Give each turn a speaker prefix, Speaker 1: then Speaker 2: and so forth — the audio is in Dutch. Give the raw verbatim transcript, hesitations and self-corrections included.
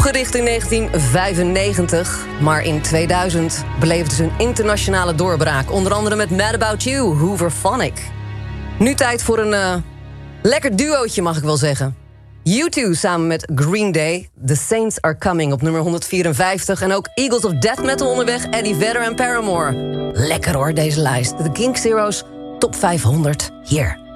Speaker 1: Opgericht in negentien vijfennegentig, maar in tweeduizend beleefden ze een internationale doorbraak. Onder andere met Mad About You, Hooverphonic. Nu tijd voor een uh, lekker duootje, mag ik wel zeggen. U twee samen met Green Day, The Saints Are Coming op nummer honderdvierenvijftig. En ook Eagles of Death Metal onderweg, Eddie Vedder en Paramore. Lekker hoor, deze lijst. De King Zero's Top vijfhonderd, hier.